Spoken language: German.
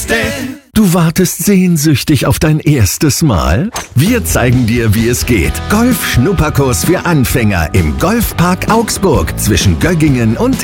Du wartest sehnsüchtig auf dein erstes Mal? Wir zeigen dir, wie es geht. Golf-Schnupperkurs für Anfänger im Golfpark Augsburg zwischen Göggingen und